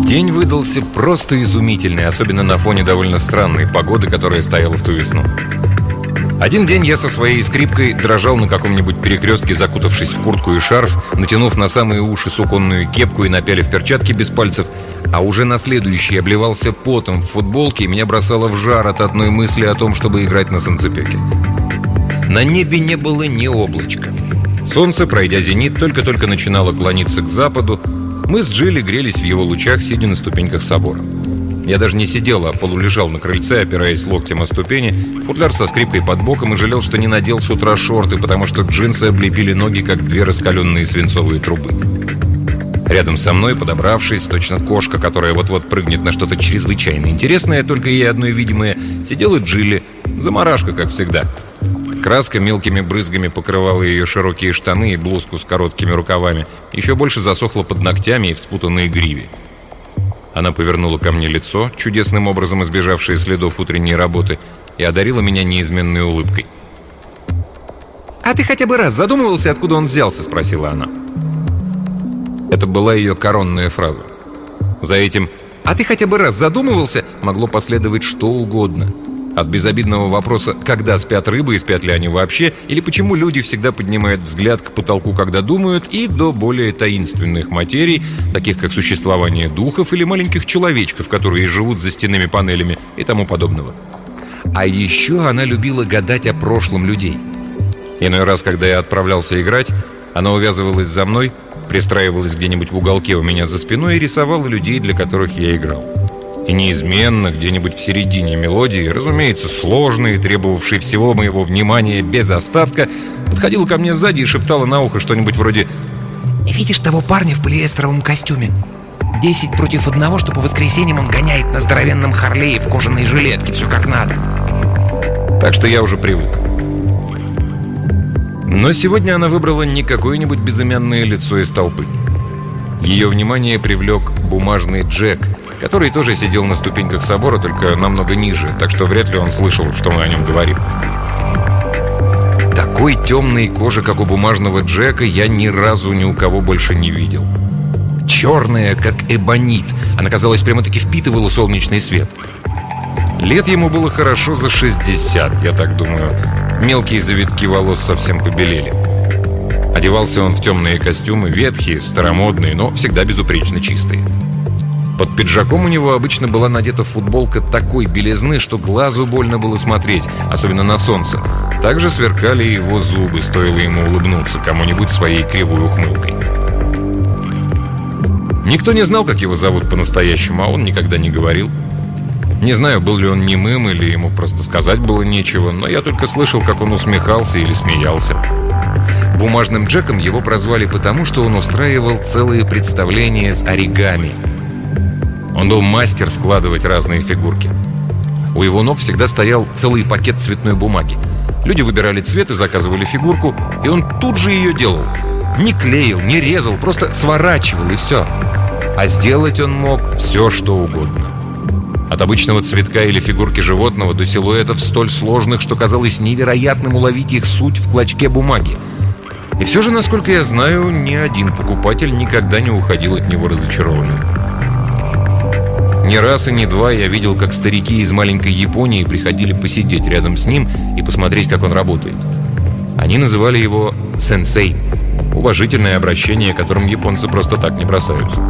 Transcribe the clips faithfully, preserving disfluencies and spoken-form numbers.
День выдался просто изумительный, особенно на фоне довольно странной погоды, которая стояла в ту весну. Один день я со своей скрипкой дрожал на каком-нибудь перекрестке, закутавшись в куртку и шарф, натянув на самые уши суконную кепку и напялив перчатки без пальцев, а уже на следующий обливался потом в футболке, и меня бросало в жар от одной мысли о том, чтобы играть на санцепёке. На небе не было ни облачка. Солнце, пройдя зенит, только-только начинало клониться к западу. Мы с Джилли грелись в его лучах, сидя на ступеньках собора. Я даже не сидел, а полулежал на крыльце, опираясь локтем о ступени, футляр со скрипкой под боком, и жалел, что не надел с утра шорты, потому что джинсы облепили ноги, как две раскаленные свинцовые трубы. Рядом со мной, подобравшись, точно кошка, которая вот-вот прыгнет на что-то чрезвычайно интересное, только ей одной видимое, сидела Джилли, заморашка, как всегда. Краска мелкими брызгами покрывала ее широкие штаны и блузку с короткими рукавами, еще больше засохла под ногтями и в спутанной гриве. Она повернула ко мне лицо, чудесным образом избежавшее следов утренней работы, и одарила меня неизменной улыбкой. «А ты хотя бы раз задумывался, откуда он взялся?» — спросила она. Это была ее коронная фраза. За этим «а ты хотя бы раз задумывался?» могло последовать что угодно. От безобидного вопроса «когда спят рыбы и спят ли они вообще?» или «почему люди всегда поднимают взгляд к потолку, когда думают?» и до более таинственных материй, таких как существование духов или маленьких человечков, которые живут за стенными панелями и тому подобного. А еще она любила гадать о прошлом людей. Иной раз, когда я отправлялся играть, она увязывалась за мной, пристраивалась где-нибудь в уголке у меня за спиной и рисовала людей, для которых я играл. И неизменно, где-нибудь в середине мелодии, разумеется, сложной, требовавшей всего моего внимания без остатка, подходила ко мне сзади и шептала на ухо что-нибудь вроде «Видишь того парня в полиэстеровом костюме? Десять против одного, что по воскресеньям он гоняет на здоровенном Харлее в кожаной жилетке, все как надо». Так что я уже привык. Но сегодня она выбрала не какое-нибудь безымянное лицо из толпы. Ее внимание привлек бумажный Джек, который тоже сидел на ступеньках собора, только намного ниже, так что вряд ли он слышал, что мы о нем говорим. Такой темной кожи, как у бумажного Джека, я ни разу ни у кого больше не видел. Черная, как эбонит, она, казалось, прямо-таки впитывала солнечный свет. Лет ему было хорошо за шестьдесят, я так думаю. Мелкие завитки волос совсем побелели. Одевался он в темные костюмы, ветхие, старомодные, но всегда безупречно чистые. Под пиджаком у него обычно была надета футболка такой белизны, что глазу больно было смотреть, особенно на солнце. Также сверкали его зубы, стоило ему улыбнуться кому-нибудь своей кривой ухмылкой. Никто не знал, как его зовут по-настоящему, а он никогда не говорил. Не знаю, был ли он немым или ему просто сказать было нечего, но я только слышал, как он усмехался или смеялся. Бумажным Джеком его прозвали потому, что он устраивал целые представления с оригами. Он был мастер складывать разные фигурки. У его ног всегда стоял целый пакет цветной бумаги. Люди выбирали цвет и заказывали фигурку, и он тут же ее делал. Не клеил, не резал, просто сворачивал, и все. А сделать он мог все, что угодно. От обычного цветка или фигурки животного до силуэтов столь сложных, что казалось невероятным уловить их суть в клочке бумаги. И все же, насколько я знаю, ни один покупатель никогда не уходил от него разочарованным. Не раз и не два я видел, как старики из маленькой Японии приходили посидеть рядом с ним и посмотреть, как он работает. Они называли его «сенсей» — уважительное обращение, которым японцы просто так не бросаются.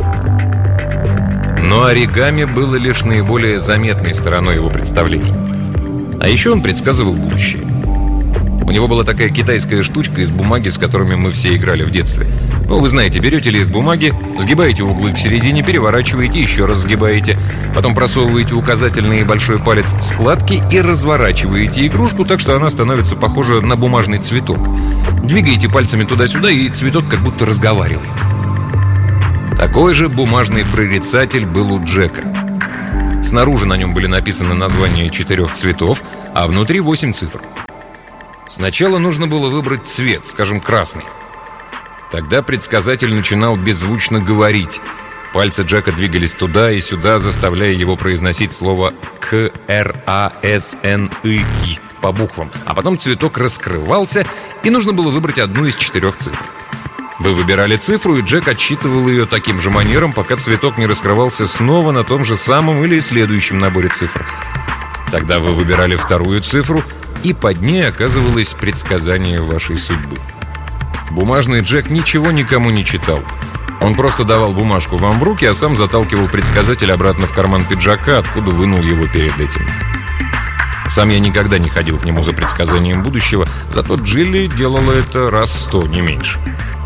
Но оригами было лишь наиболее заметной стороной его представлений. А еще он предсказывал будущее. У него была такая китайская штучка из бумаги, с которыми мы все играли в детстве. Ну, вы знаете, берете лист бумаги, сгибаете углы к середине, переворачиваете, еще раз сгибаете. Потом просовываете указательный и большой палец в складки и разворачиваете игрушку так, что она становится похожа на бумажный цветок. Двигаете пальцами туда-сюда, и цветок как будто разговаривает. Такой же бумажный прорицатель был у Джека. Снаружи на нем были написаны названия четырех цветов, а внутри восемь цифр. Сначала нужно было выбрать цвет, скажем, красный. Тогда предсказатель начинал беззвучно говорить. Пальцы Джека двигались туда и сюда, заставляя его произносить слово К, Р, А, С, Н, И, И по буквам. А потом цветок раскрывался, и нужно было выбрать одну из четырех цифр. Вы выбирали цифру, и Джек отсчитывал ее таким же манером, пока цветок не раскрывался снова на том же самом или следующем наборе цифр. Тогда вы выбирали вторую цифру, и под ней оказывалось предсказание вашей судьбы. Бумажный Джек ничего никому не читал. Он просто давал бумажку вам в руки, а сам заталкивал предсказатель обратно в карман пиджака, откуда вынул его перед этим. Сам я никогда не ходил к нему за предсказанием будущего, зато Джилли делала это раз сто, не меньше.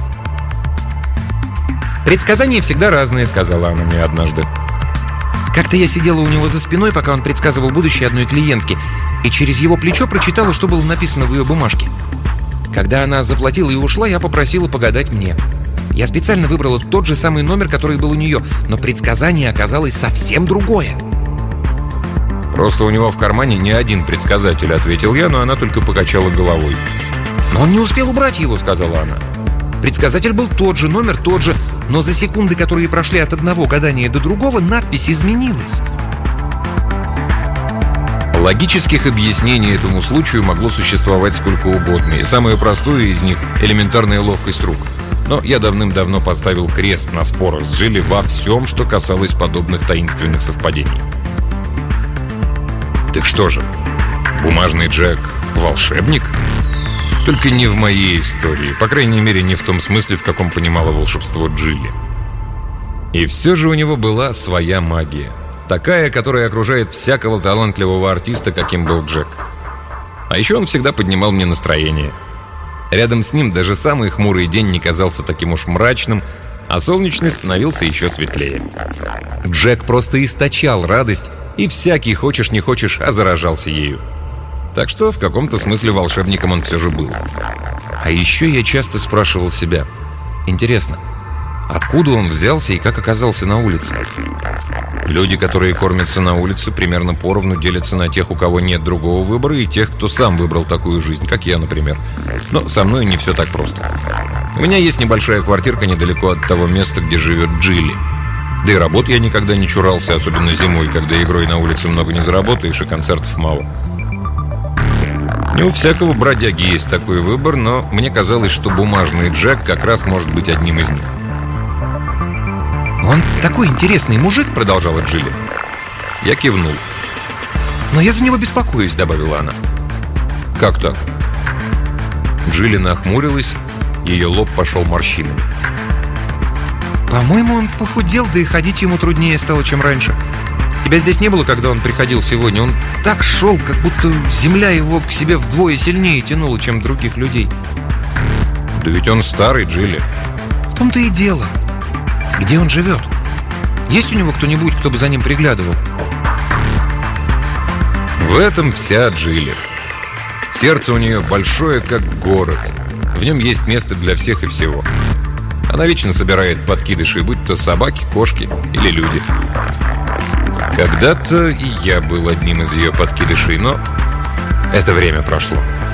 «Предсказания всегда разные», — сказала она мне однажды. Как-то я сидела у него за спиной, пока он предсказывал будущее одной клиентке, и через его плечо прочитала, что было написано в ее бумажке. Когда она заплатила и ушла, я попросила погадать мне. Я специально выбрала тот же самый номер, который был у нее, но предсказание оказалось совсем другое. «Просто у него в кармане не один предсказатель», — ответил я, но она только покачала головой. «Но он не успел убрать его», — сказала она. «Предсказатель был тот же, номер тот же, но за секунды, которые прошли от одного гадания до другого, надпись изменилась». Логических объяснений этому случаю могло существовать сколько угодно, и самое простое из них – элементарная ловкость рук. Но я давным-давно поставил крест на спорах с Джилли во всем, что касалось подобных таинственных совпадений. Так что же, бумажный Джек – волшебник? Только не в моей истории, по крайней мере, не в том смысле, в каком понимала волшебство Джилли. И все же у него была своя магия. Такая, которая окружает всякого талантливого артиста, каким был Джек. А еще он всегда поднимал мне настроение. Рядом с ним даже самый хмурый день не казался таким уж мрачным, а солнечный становился еще светлее. Джек просто источал радость, и всякий, хочешь не хочешь, а заражался ею. Так что в каком-то смысле волшебником он все же был. А еще я часто спрашивал себя: интересно, откуда он взялся и как оказался на улице? Люди, которые кормятся на улице, примерно поровну делятся на тех, у кого нет другого выбора, и тех, кто сам выбрал такую жизнь, как я, например. Но со мной не все так просто. У меня есть небольшая квартирка недалеко от того места, где живет Джилли. Да и работы я никогда не чурался, особенно зимой, когда игрой на улице много не заработаешь и концертов мало. Не у всякого бродяги есть такой выбор, но мне казалось, что бумажный Джек как раз может быть одним из них. «Он такой интересный мужик», — продолжала Джилли. Я кивнул. «Но я за него беспокоюсь», — добавила она. «Как так?» Джилли нахмурилась, ее лоб пошел морщинами. «По-моему, он похудел, да и ходить ему труднее стало, чем раньше. Тебя здесь не было, когда он приходил сегодня. Он так шел, как будто земля его к себе вдвое сильнее тянула, чем других людей». «Да ведь он старый, Джилли». «В том-то и дело. Где он живет? Есть у него кто-нибудь, кто бы за ним приглядывал?» В этом вся Джилли. Сердце у нее большое, как город. В нем есть место для всех и всего. Она вечно собирает подкидыши, будь то собаки, кошки или люди. Когда-то и я был одним из ее подкидышей, но это время прошло.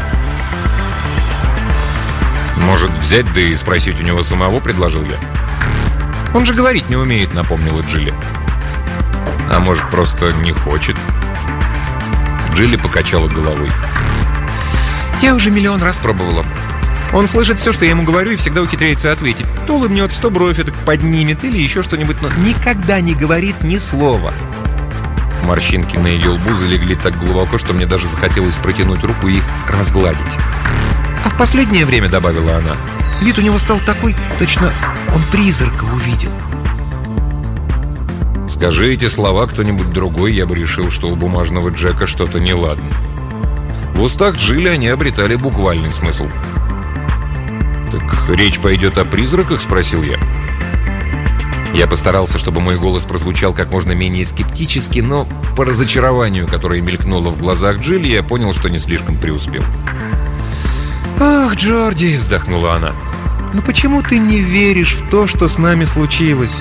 «Может, взять, да и спросить у него самого», — предложил я. «Он же говорить не умеет», — напомнила Джилли. «А может, просто не хочет?» Джилли покачала головой. «Я уже миллион раз пробовала. Он слышит все, что я ему говорю, и всегда ухитряется ответить. То улыбнется, то бровь так поднимет или еще что-нибудь, но никогда не говорит ни слова». Морщинки на ее лбу залегли так глубоко, что мне даже захотелось протянуть руку и их разгладить. «А в последнее время», — добавила она, — «вид у него стал такой, точно он призрака увидел». Скажи эти слова кто-нибудь другой, я бы решил, что у бумажного Джека что-то неладно. В устах Джилли они обретали буквальный смысл. «Так речь пойдет о призраках?» — спросил я. Я постарался, чтобы мой голос прозвучал как можно менее скептически, но по разочарованию, которое мелькнуло в глазах Джилли, я понял, что не слишком преуспел. «Ах, Джорди!» — вздохнула она. «Ну почему ты не веришь в то, что с нами случилось?»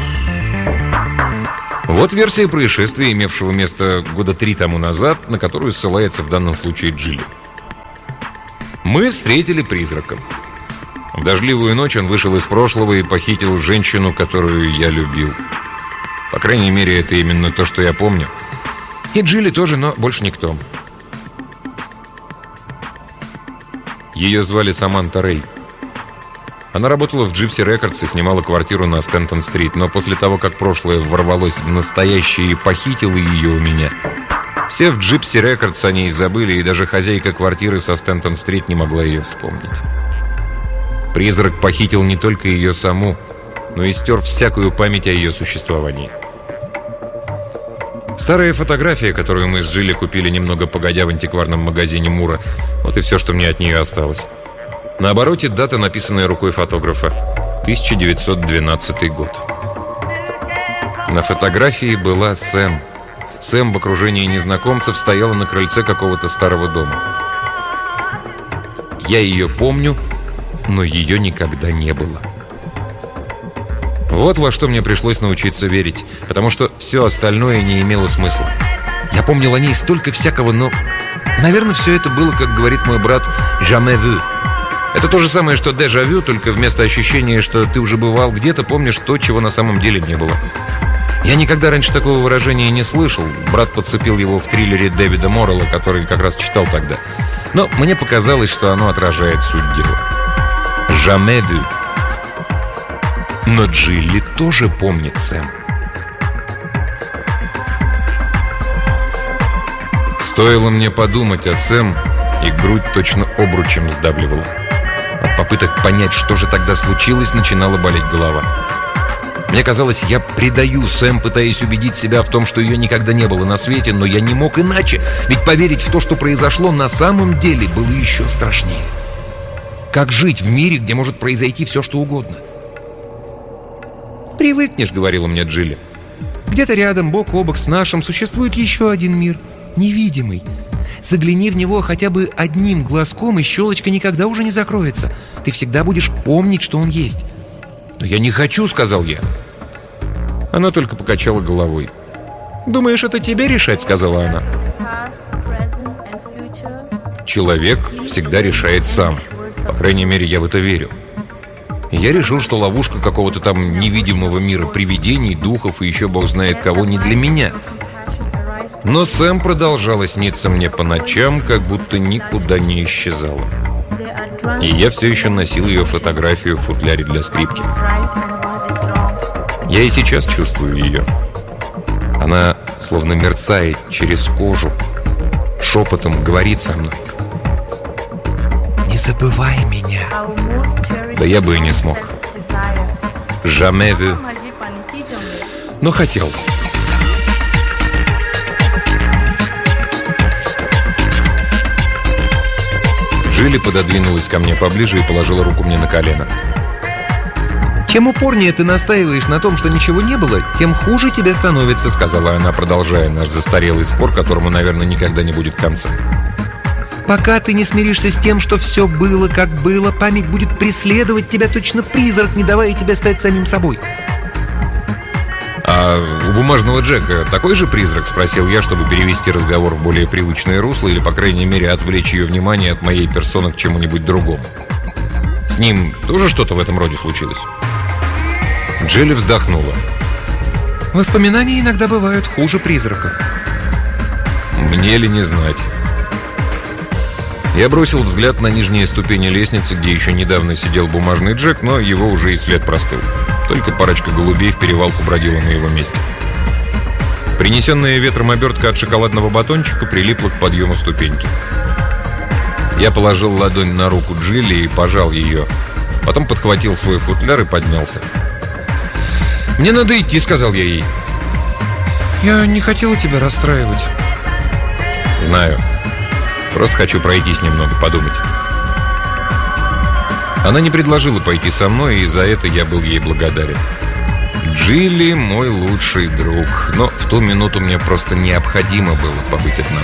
Вот версия происшествия, имевшего место года три тому назад, на которую ссылается в данном случае Джилли. Мы встретили призрака. В дождливую ночь он вышел из прошлого и похитил женщину, которую я любил. По крайней мере, это именно то, что я помню. И Джилли тоже, но больше никто. Ее звали Саманта Рэй. Она работала в Gypsy Records и снимала квартиру на Стентон-стрит, но после того, как прошлое ворвалось в настоящее и похитило ее у меня, все в Gypsy Records о ней забыли, и даже хозяйка квартиры со Стентон-стрит не могла ее вспомнить. Призрак похитил не только ее саму, но и стер всякую память о ее существовании. Старая фотография, которую мы с Джилли купили немного погодя в антикварном магазине Мура, вот и все, что мне от нее осталось. На обороте дата, написанная рукой фотографа. тысяча девятьсот двенадцатый год. На фотографии была Сэм. Сэм в окружении незнакомцев стояла на крыльце какого-то старого дома. Я ее помню, но ее никогда не было. Вот во что мне пришлось научиться верить, потому что все остальное не имело смысла. Я помнил о ней столько всякого, но, наверное, все это было, как говорит мой брат, «jamais vu». Это то же самое, что дежавю, только вместо ощущения, что ты уже бывал где-то, помнишь то, чего на самом деле не было. Я никогда раньше такого выражения не слышал. Брат подцепил его в триллере Дэвида Моррелла, который как раз читал тогда. Но мне показалось, что оно отражает суть дела. «Jamais vu». Но Джилли тоже помнит Сэм. Стоило мне подумать о Сэм, и грудь точно обручем сдавливала. От попыток понять, что же тогда случилось, начинала болеть голова. Мне казалось, я предаю Сэм, пытаясь убедить себя в том, что ее никогда не было на свете, но я не мог иначе, ведь поверить в то, что произошло, на самом деле было еще страшнее. Как жить в мире, где может произойти все, что угодно? «Привыкнешь», — говорила мне Джилли. «Где-то рядом, бок о бок с нашим, существует еще один мир, невидимый. Загляни в него хотя бы одним глазком, и щелочка никогда уже не закроется. Ты всегда будешь помнить, что он есть». «Но я не хочу», — сказал я. Она только покачала головой. «Думаешь, это тебе решать?» — сказала она. «Человек всегда решает сам. По крайней мере, я в это верю. Я решил, что ловушка какого-то там невидимого мира привидений, духов и еще бог знает кого не для меня. Но Сэм продолжала сниться мне по ночам, как будто никуда не исчезала. И я все еще носил ее фотографию в футляре для скрипки. Я и сейчас чувствую ее. Она словно мерцает через кожу, шепотом говорит со мной. «Не забывай меня». Да я бы и не смог. Jamais vu. Но хотел. Джилли пододвинулась ко мне поближе и положила руку мне на колено. «Чем упорнее ты настаиваешь на том, что ничего не было, тем хуже тебе становится», — сказала она, продолжая наш застарелый спор, которому, наверное, никогда не будет конца. «Пока ты не смиришься с тем, что все было, как было, память будет преследовать тебя точно призрак, не давая тебе стать самим собой». «А у бумажного Джека такой же призрак?» — спросил я, чтобы перевести разговор в более привычное русло или, по крайней мере, отвлечь ее внимание от моей персоны к чему-нибудь другому. «С ним тоже что-то в этом роде случилось?» Джилли вздохнула. «Воспоминания иногда бывают хуже призраков». «Мне ли не знать?» Я бросил взгляд на нижние ступени лестницы, где еще недавно сидел бумажный Джек, но его уже и след простыл. Только парочка голубей в перевалку бродила на его месте. Принесенная ветром обертка от шоколадного батончика прилипла к подъему ступеньки. Я положил ладонь на руку Джилли и пожал ее. Потом подхватил свой футляр и поднялся. «Мне надо идти», — сказал я ей. «Я не хотела тебя расстраивать». «Знаю. Просто хочу пройтись немного, подумать». Она не предложила пойти со мной, и за это я был ей благодарен. Джилли мой лучший друг, но в ту минуту мне просто необходимо было побыть одному.